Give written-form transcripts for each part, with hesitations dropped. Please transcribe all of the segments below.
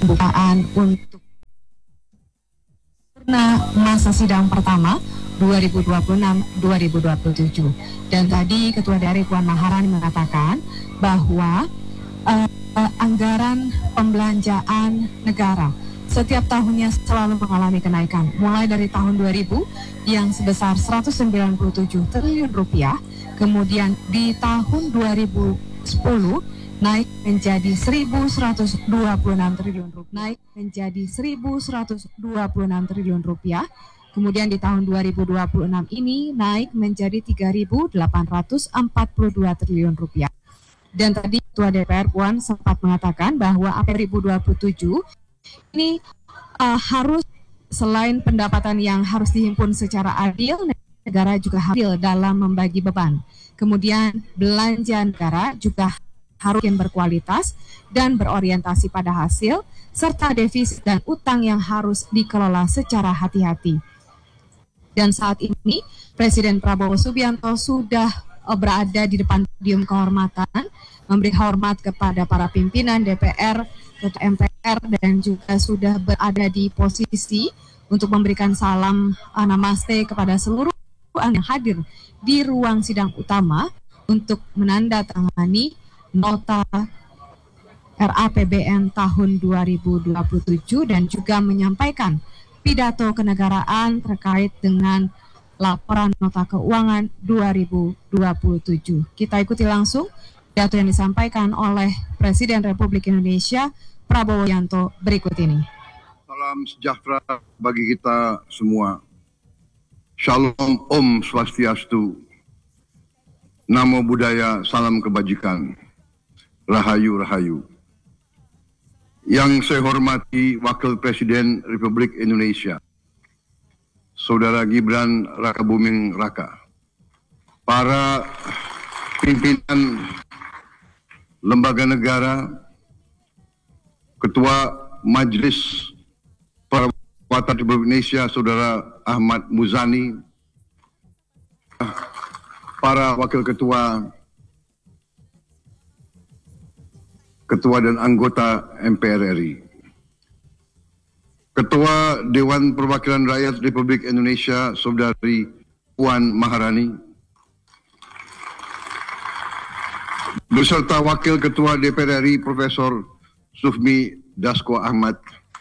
pembukaan untuk masa sidang pertama 2026-2027. Dan tadi Ketua DPR Puan Maharani mengatakan bahwa anggaran pembelanjaan negara setiap tahunnya selalu mengalami kenaikan, mulai dari tahun 2000 yang sebesar 197 triliun rupiah, kemudian di tahun 2010 naik menjadi 1.126 triliun rupiah, naik menjadi 1.126 triliun rupiah. Kemudian di tahun 2026 ini naik menjadi 3.842 triliun rupiah. Dan tadi Ketua DPR Puan sempat mengatakan bahwa APBD 2027 ini harus, selain pendapatan yang harus dihimpun secara adil, negara juga adil dalam membagi beban. Kemudian belanja negara juga harus yang berkualitas dan berorientasi pada hasil, serta defisit dan utang yang harus dikelola secara hati-hati. Dan saat ini Presiden Prabowo Subianto sudah berada di depan podium kehormatan, memberi hormat kepada para pimpinan DPR, Ketua MPR, dan juga sudah berada di posisi untuk memberikan salam namaste kepada seluruh yang hadir di ruang sidang utama untuk menandatangani nota RAPBN tahun 2027 dan juga menyampaikan pidato kenegaraan terkait dengan laporan nota keuangan 2027. Kita ikuti langsung pidato yang disampaikan oleh Presiden Republik Indonesia Prabowo Subianto berikut ini. Salam sejahtera bagi kita semua. Shalom, Om Swastiastu. Namo Buddhaya, salam kebajikan. Rahayu, Rahayu. Yang saya hormati Wakil Presiden Republik Indonesia, Saudara Gibran Rakabuming Raka, para pimpinan lembaga negara, Ketua Majelis Perwakilan Republik Indonesia, Saudara Ahmad Muzani, para Wakil Ketua dan anggota MPR RI, Ketua Dewan Perwakilan Rakyat Republik Indonesia, Saudari Puan Maharani, beserta Wakil Ketua DPR RI Profesor Sufmi Dasko Ahmad,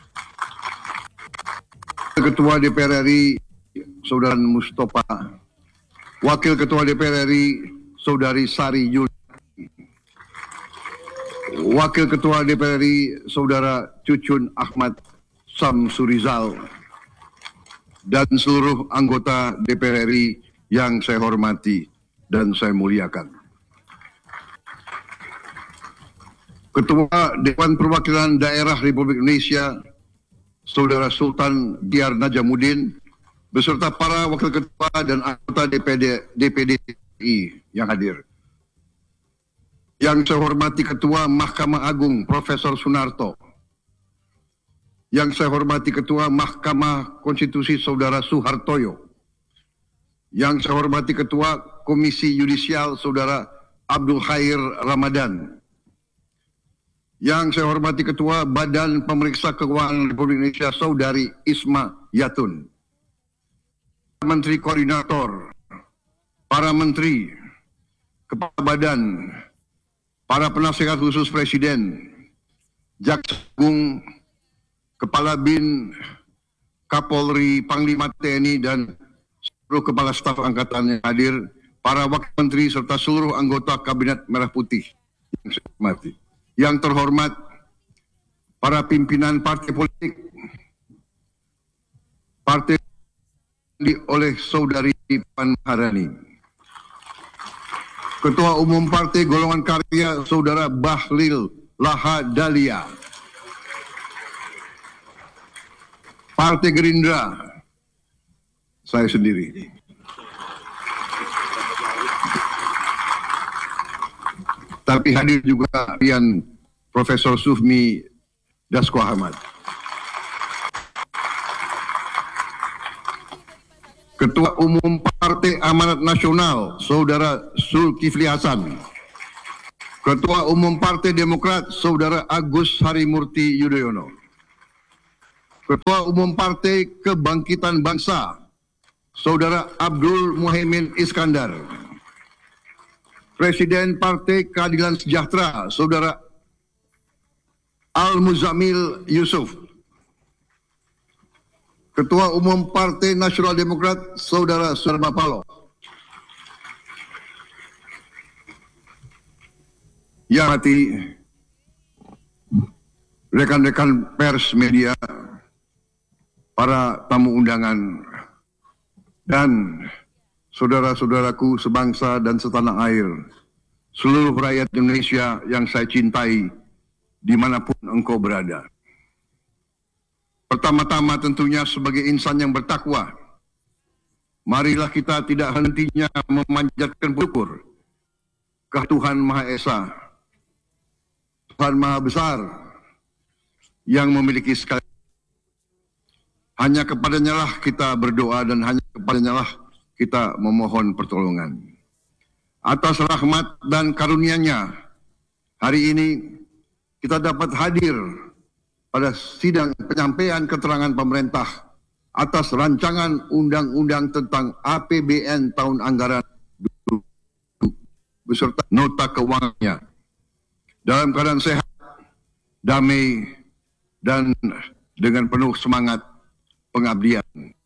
Ketua DPR RI Saudara Mustafa, Wakil Ketua DPR RI Saudari Sari Yul, Wakil Ketua DPR RI Saudara Cucun Ahmad Samsurizal, dan seluruh anggota DPR RI yang saya hormati dan saya muliakan. Ketua Dewan Perwakilan Daerah Republik Indonesia, Saudara Sultan Biar Najamuddin, beserta para Wakil Ketua dan anggota DPD RI yang hadir. Yang saya hormati Ketua Mahkamah Agung Profesor Sunarto, yang saya hormati Ketua Mahkamah Konstitusi Saudara Suhartoyo, yang saya hormati Ketua Komisi Yudisial Saudara Abdul Khair Ramadan, yang saya hormati Ketua Badan Pemeriksa Keuangan Republik Indonesia Saudari Isma Yatun, Menteri Koordinator, para Menteri, Kepala Badan, para penasihat khusus Presiden, Jaksa Agung, Kepala BIN, Kapolri, Panglima TNI, dan seluruh Kepala Staf Angkatan yang hadir, para Wakil Menteri, serta seluruh anggota Kabinet Merah Putih yang saya hormati. Yang terhormat, para pimpinan partai politik, partai oleh Saudari Puan Maharani, Ketua Umum Partai Golongan Karya Saudara Bahlil Lahadalia, Partai Gerindra, saya sendiri, tapi hadir juga Rian Profesor Sufmi Dasko Ahmad, Ketua Umum Partai Amanat Nasional Saudara Zulkifli Hasan, Ketua Umum Partai Demokrat Saudara Agus Harimurti Yudhoyono, Ketua Umum Partai Kebangkitan Bangsa, Saudara Abdul Muhaimin Iskandar. Presiden Partai Keadilan Sejahtera, Saudara Al-Muzamil Yusuf. Ketua Umum Partai Nasional Demokrat, Saudara Surya Paloh. Yang hati rekan-rekan pers media, para tamu undangan, dan saudara-saudaraku sebangsa dan setanah air, seluruh rakyat Indonesia yang saya cintai dimanapun engkau berada. Pertama-tama tentunya sebagai insan yang bertakwa, marilah kita tidak hentinya memanjatkan syukur ke Tuhan Maha Esa, Tuhan Maha Besar, yang memiliki segala. Hanya kepadanya lah kita berdoa dan hanya kepadanya lah kita memohon pertolongan. Atas rahmat dan karunia-Nya, hari ini kita dapat hadir pada sidang penyampaian keterangan pemerintah atas rancangan undang-undang tentang APBN tahun anggaran beserta nota keuangannya dalam keadaan sehat, damai, dan dengan penuh semangat pengabdian.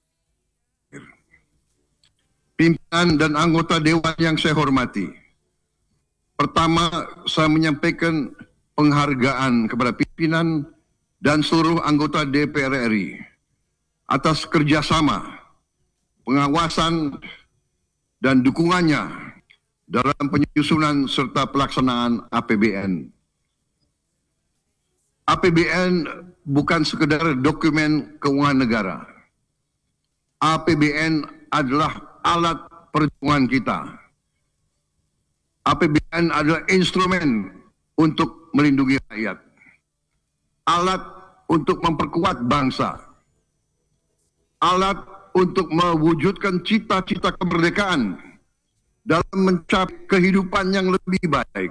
Pimpinan dan anggota Dewan yang saya hormati, pertama saya menyampaikan penghargaan kepada pimpinan dan seluruh anggota DPR RI atas kerjasama, pengawasan, dan dukungannya dalam penyusunan serta pelaksanaan APBN. APBN bukan sekedar dokumen keuangan negara. APBN adalah alat perjuangan kita. APBN adalah instrumen untuk melindungi rakyat. Alat untuk memperkuat bangsa. Alat untuk mewujudkan cita-cita kemerdekaan dalam mencapai kehidupan yang lebih baik.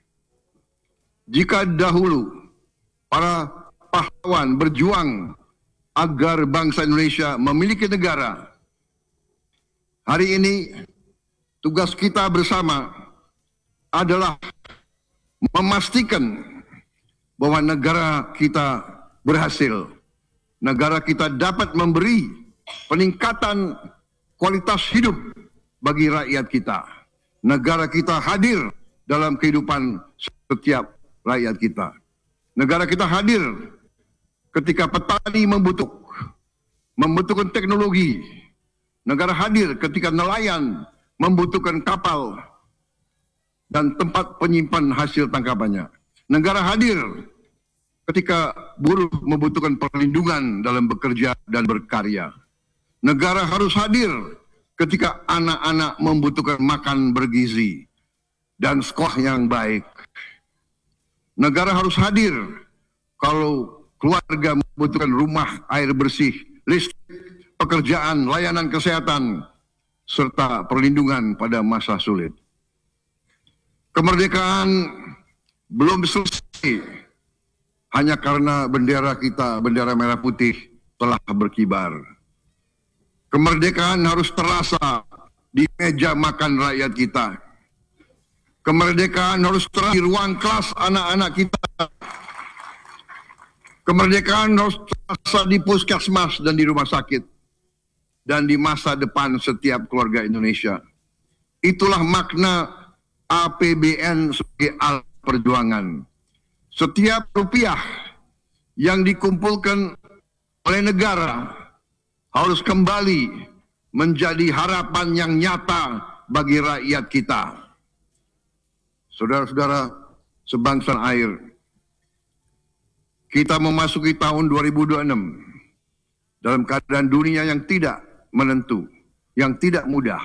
Jika dahulu para pahlawan berjuang agar bangsa Indonesia memiliki negara, hari ini tugas kita bersama adalah memastikan bahwa negara kita berhasil. Negara kita dapat memberi peningkatan kualitas hidup bagi rakyat kita. Negara kita hadir dalam kehidupan setiap rakyat kita. Negara kita hadir ketika petani membutuhkan teknologi. Negara hadir ketika nelayan membutuhkan kapal dan tempat penyimpan hasil tangkapannya. Negara hadir ketika buruh membutuhkan perlindungan dalam bekerja dan berkarya. Negara harus hadir ketika anak-anak membutuhkan makan bergizi dan sekolah yang baik. Negara harus hadir kalau keluarga membutuhkan rumah, air bersih, listrik, pekerjaan, layanan kesehatan, serta perlindungan pada masa sulit. Kemerdekaan belum selesai hanya karena bendera kita, bendera merah putih, telah berkibar. Kemerdekaan harus terasa di meja makan rakyat kita. Kemerdekaan harus terasa di ruang kelas anak-anak kita. Kemerdekaan harus terasa di puskesmas dan di rumah sakit. Dan di masa depan setiap keluarga Indonesia. Itulah makna APBN sebagai alat perjuangan. Setiap rupiah yang dikumpulkan oleh negara harus kembali menjadi harapan yang nyata bagi rakyat kita. Saudara-saudara sebangsa air, kita memasuki tahun 2026 dalam keadaan dunia yang tidak menentu, yang tidak mudah.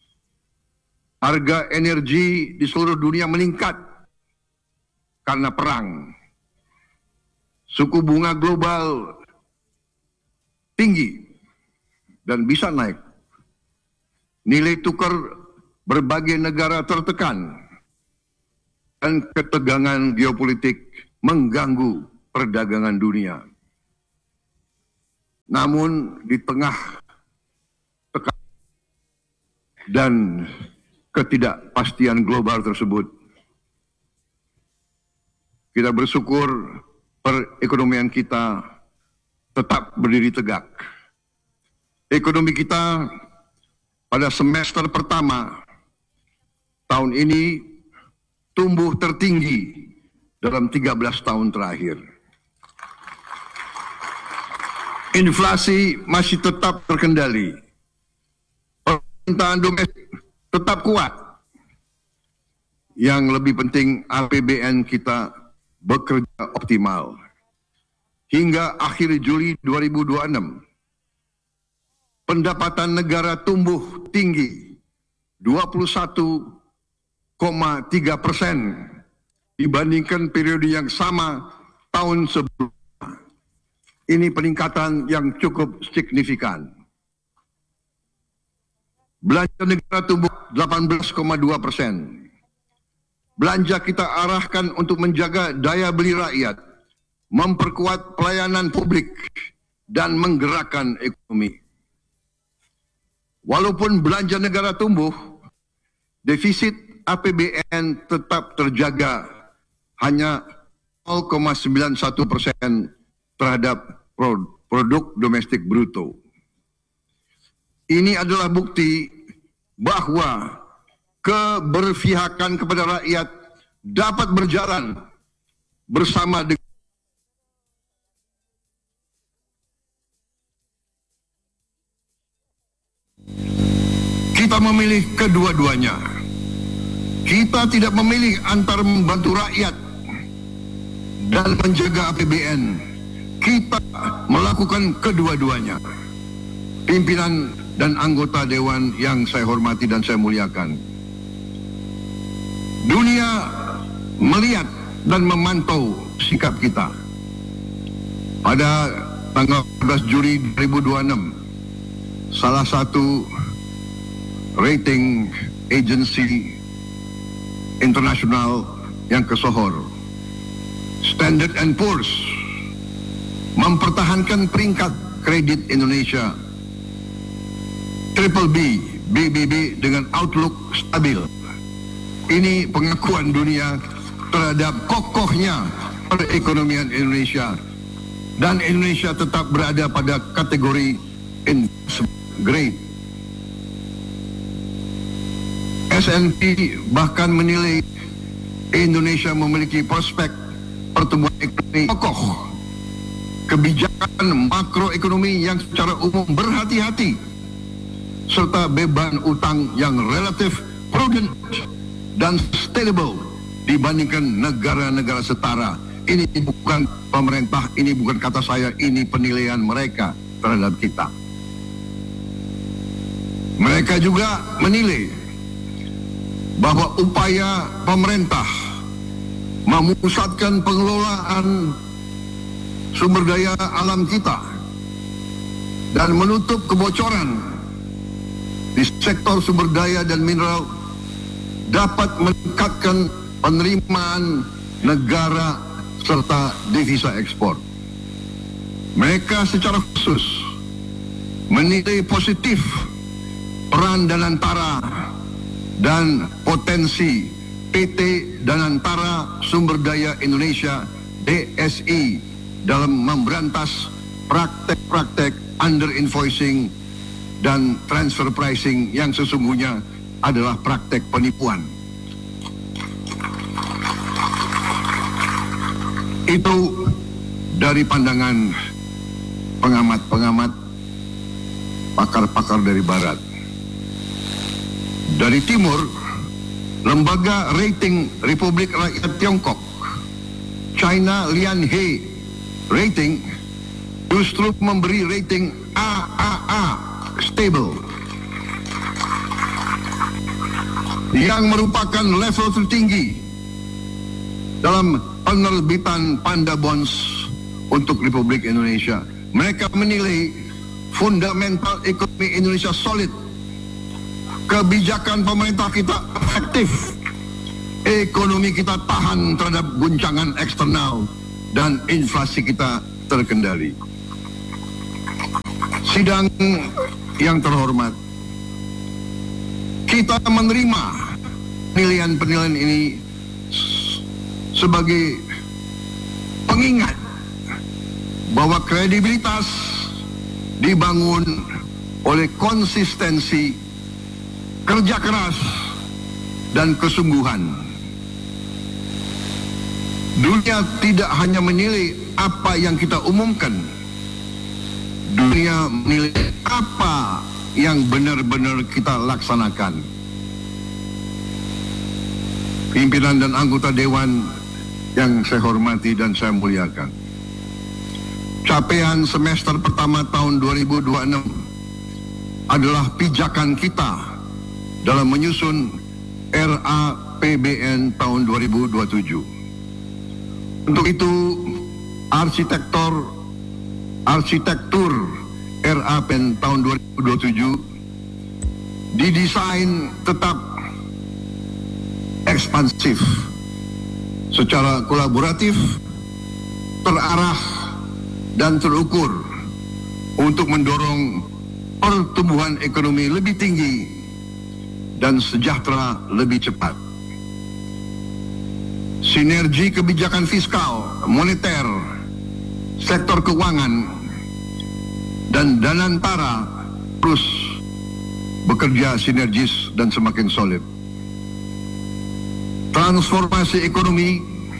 Harga energi di seluruh dunia meningkat karena perang. Suku bunga global tinggi dan bisa naik. Nilai tukar berbagai negara tertekan dan ketegangan geopolitik mengganggu perdagangan dunia. Namun di tengah tekanan dan ketidakpastian global tersebut, kita bersyukur perekonomian kita tetap berdiri tegak. Ekonomi kita pada semester pertama tahun ini tumbuh tertinggi dalam 13 tahun terakhir. Inflasi masih tetap terkendali. Permintaan domestik tetap kuat. Yang lebih penting, APBN kita bekerja optimal. Hingga akhir Juli 2026, pendapatan negara tumbuh tinggi 21,3% dibandingkan periode yang sama tahun sebelumnya. Ini peningkatan yang cukup signifikan. Belanja negara tumbuh 18,2%. Belanja kita arahkan untuk menjaga daya beli rakyat, memperkuat pelayanan publik, dan menggerakkan ekonomi. Walaupun belanja negara tumbuh, defisit APBN tetap terjaga hanya 0,91% terhadap produk domestik bruto. Ini adalah bukti bahwa keberpihakan kepada rakyat dapat berjalan bersama dengan kita memilih kedua-duanya. Kita tidak memilih antara membantu rakyat dan menjaga APBN. Kita melakukan kedua-duanya. Pimpinan dan anggota Dewan yang saya hormati dan saya muliakan. Dunia melihat dan memantau sikap kita. Pada tanggal 14 Juli 2026, salah satu rating agency internasional yang kesohor, Standard & Poor's, mempertahankan peringkat kredit Indonesia BBB, BBB dengan outlook stabil. Ini pengakuan dunia terhadap kokohnya perekonomian Indonesia, dan Indonesia tetap berada pada kategori investment grade. S&P bahkan menilai Indonesia memiliki prospek pertumbuhan ekonomi kokoh. Kebijakan makroekonomi yang secara umum berhati-hati, serta beban utang yang relatif prudent dan sustainable dibandingkan negara-negara setara. Ini bukan pemerintah, ini bukan kata saya, ini penilaian mereka terhadap kita. Mereka juga menilai bahwa upaya pemerintah memusatkan pengelolaan sumber daya alam kita dan menutup kebocoran di sektor sumber daya dan mineral dapat meningkatkan penerimaan negara serta devisa ekspor. Mereka secara khusus menilai positif peran Danantara dan potensi PT Danantara Sumber Daya Indonesia DSI dalam memberantas praktek-praktek under invoicing dan transfer pricing yang sesungguhnya adalah praktek penipuan. Itu dari pandangan pengamat-pengamat, pakar-pakar dari barat. Dari timur, lembaga rating Republik Rakyat Tiongkok, China Lianhe Rating, justru memberi rating AAA, stable, yang merupakan level tertinggi dalam penerbitan Panda Bonds untuk Republik Indonesia. Mereka menilai fundamental ekonomi Indonesia solid, kebijakan pemerintah kita efektif, ekonomi kita tahan terhadap guncangan eksternal, dan inflasi kita terkendali. Sidang yang terhormat, kita menerima penilaian-penilaian ini sebagai pengingat bahwa kredibilitas dibangun oleh konsistensi, kerja keras, dan kesungguhan. Dunia tidak hanya menilai apa yang kita umumkan, dunia menilai apa yang benar-benar kita laksanakan. Pimpinan dan anggota Dewan yang saya hormati dan saya muliakan, capaian semester pertama tahun 2026 adalah pijakan kita dalam menyusun RAPBN tahun 2027. Untuk itu, arsitektur RAPBN tahun 2027 didesain tetap ekspansif, secara kolaboratif, terarah, dan terukur untuk mendorong pertumbuhan ekonomi lebih tinggi dan sejahtera lebih cepat. Sinergi kebijakan fiskal, moneter, sektor keuangan, dan danantara terus bekerja sinergis dan semakin solid. Transformasi ekonomi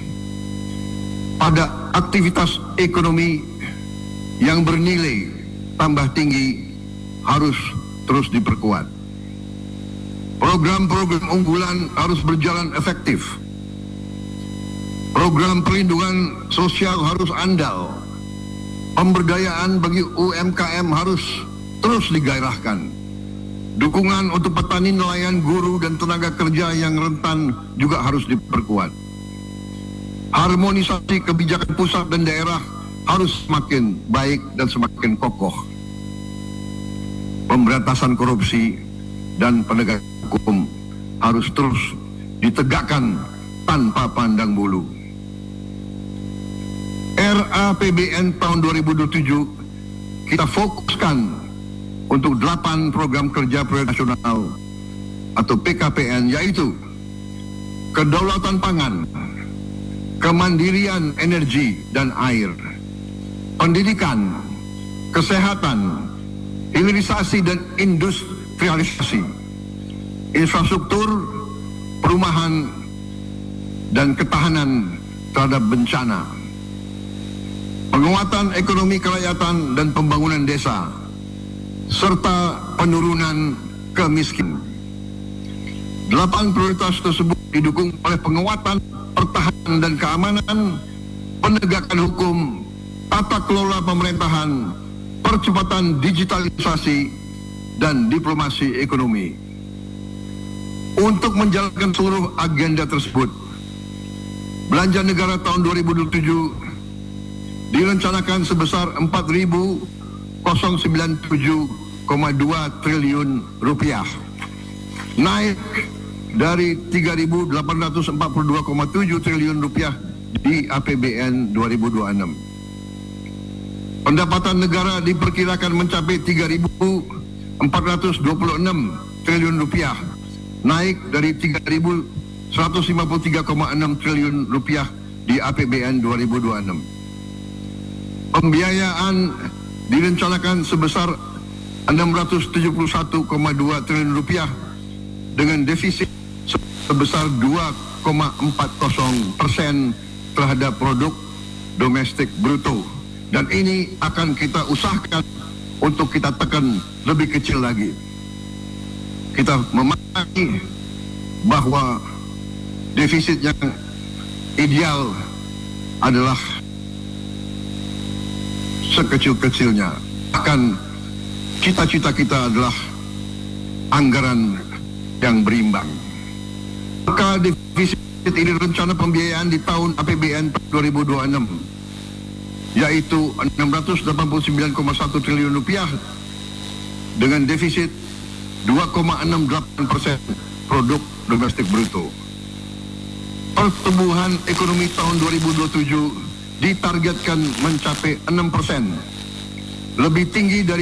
pada aktivitas ekonomi yang bernilai tambah tinggi harus terus diperkuat. Program-program unggulan harus berjalan efektif. Program perlindungan sosial harus andal. Pemberdayaan bagi UMKM harus terus digairahkan. Dukungan untuk petani, nelayan, guru, dan tenaga kerja yang rentan juga harus diperkuat. Harmonisasi kebijakan pusat dan daerah harus semakin baik dan semakin kokoh. Pemberantasan korupsi dan penegakan hukum harus terus ditegakkan tanpa pandang bulu. RAPBN tahun 2027 kita fokuskan untuk 8 program kerja prioritas nasional atau PKPN, yaitu kedaulatan pangan, kemandirian energi dan air, pendidikan, kesehatan, hilirisasi dan industrialisasi, infrastruktur, perumahan, dan ketahanan terhadap bencana, penguatan ekonomi kerakyatan dan pembangunan desa, serta penurunan kemiskinan. 8 prioritas tersebut didukung oleh penguatan pertahanan dan keamanan, penegakan hukum, tata kelola pemerintahan, percepatan digitalisasi, dan diplomasi ekonomi. Untuk menjalankan seluruh agenda tersebut, belanja negara tahun 2027 direncanakan sebesar 4.097,2 triliun rupiah, naik dari 3.842,7 triliun rupiah di APBN 2026. Pendapatan negara diperkirakan mencapai 3.426 triliun rupiah, naik dari 3.153,6 triliun rupiah di APBN 2026. Pembiayaan direncanakan sebesar 671,2 triliun rupiah dengan defisit sebesar 2,40% terhadap produk domestik bruto, dan ini akan kita usahakan untuk kita tekan lebih kecil lagi. Kita memahami bahwa defisit yang ideal adalah sekecil-kecilnya. Bahkan cita-cita kita adalah anggaran yang berimbang. Maka defisit ini rencana pembiayaan di tahun APBN 2026 yaitu 689,1 triliun rupiah dengan defisit 2,68% produk domestik bruto. Pertumbuhan ekonomi tahun 2027 ditargetkan mencapai 6%, lebih tinggi dari